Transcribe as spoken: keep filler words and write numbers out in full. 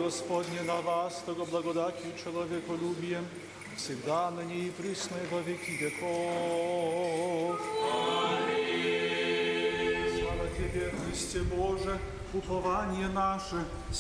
Господне на вас, того благодатью человеколюбием, всегда на ней и присно и во веки веков. Аминь. Слава Тебе, Христе Боже, упование наше,